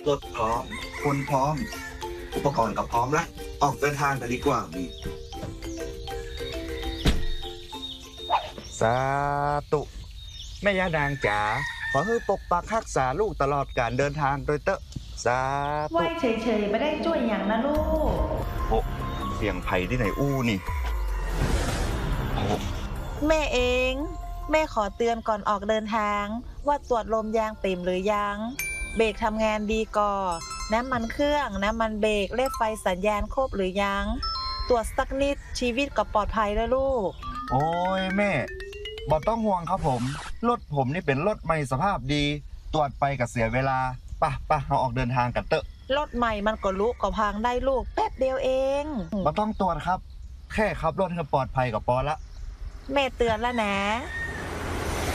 รถพร้อมคนพร้อม อุปกรณ์ก็พร้อมแล้วออกเดินทางกันดีกว่ามีสาธุแม่ย่านางจ๋าขอให้ปกปักรักษาลูกตลอดการเดินทางโดยเตอะสาไหวธุเฉยๆไม่ได้ช่วยอย่างนะลูกโอ้เสียงไผ่ที่ไหนอู้นี่โอ้แม่เอง แม่ขอเตือนก่อนออกเดินทางว่าตรวจลมยางเต็มหรือยังเบรกทำงานดีก่อน้ำมันเครื่องน้ำมันเบรกเลขไฟสัญญาณครบหรือยังตรวจสักนิดชีวิตก็ปลอดภัยแล้วลูกโอ้ยแม่บ่ต้องห่วงครับผมรถผมนี่เป็นรถใหม่สภาพดีตรวจไปกับเสียเวลาป่ะเราออกเดินทางกันเตอะรถใหม่มันก็ลุก็พังได้ลูกแป๊บเดียวเองบ่ต้องตรวจครับแค่ขับรถให้ปลอดภัยกับปอละแม่เตือนแล้วนะ